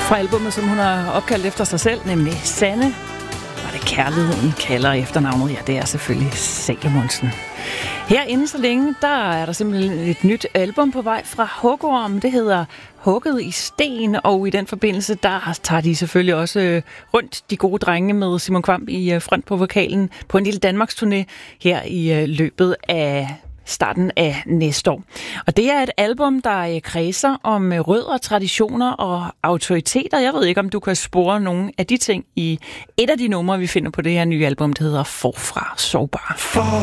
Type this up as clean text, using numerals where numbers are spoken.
Fra albumet, som hun har opkaldt efter sig selv, nemlig Sanne. Var det Kærligheden kalder efternavnet? Ja, det er selvfølgelig Salomonsen. Herinde så længe, der er der simpelthen et nyt album på vej fra Hugorm. Det hedder Hugget i sten, og i den forbindelse, der tager de selvfølgelig også rundt de gode drenge med Simon Kvamp i front på vokalen på en lille Danmarksturné her i løbet af starten af næste år. Og det er et album, der kredser om rødder, traditioner og autoriteter. Jeg ved ikke, om du kan spore nogle af de ting i et af de numre, vi finder på det her nye album, det hedder Forfra Sårbar.